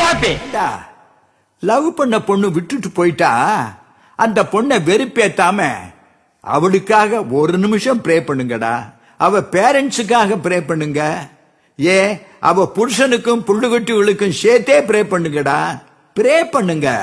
Love பண்ண பொண்ணு விட்டுட்டு போயிட்டா அந்த பொண்ணை வெறுப்பேத்தாம அவளுக்காக ஒரு நிமிஷம் ப்ரே பண்ணுங்கடா. அவ பேரண்ட்ஸுக்காக ப்ரே பண்ணுங்க. அவ புருஷனுக்கும் புள்ளுகுட்டிகளுக்கும் சேர்த்தே ப்ரே பண்ணுங்கடா. ப்ரே பண்ணுங்க.